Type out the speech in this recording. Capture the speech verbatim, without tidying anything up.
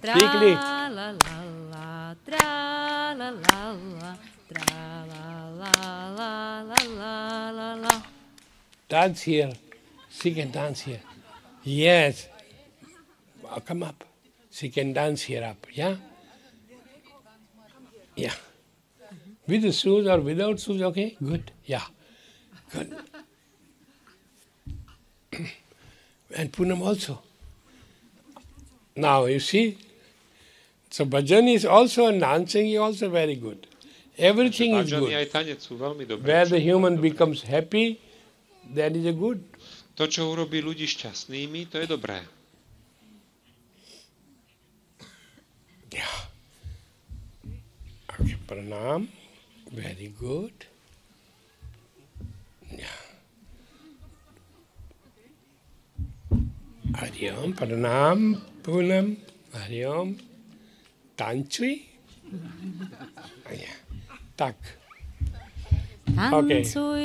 Speak Tra la la la, tra la la la, tra la la la la la la la. Dance here. She can dance here. Yes. Uh, come up. She can dance here up. Yeah? Yeah. With the shoes or without shoes, okay? Good. Yeah. Good. And Poonam also. Now, you see, so bhajan is also, and dancing is also very good. Everything is Bhajan good. aj tanec sú veľmi dobré. Where the Všetko human je dobré. becomes happy, that is a good. To, čo urobí ľudí šťastnými, to je dobré. Yeah. Okay, pranam. Very good. Yeah. Hari Om, pranam, Poonam, Hari Om. Tanchui? Yeah. Tak. Okay. Tancuj